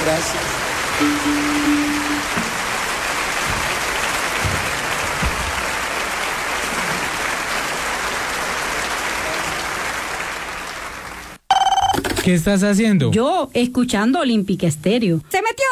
Gracias. ¿Qué estás haciendo? Yo, escuchando Olímpica Estéreo. Se metió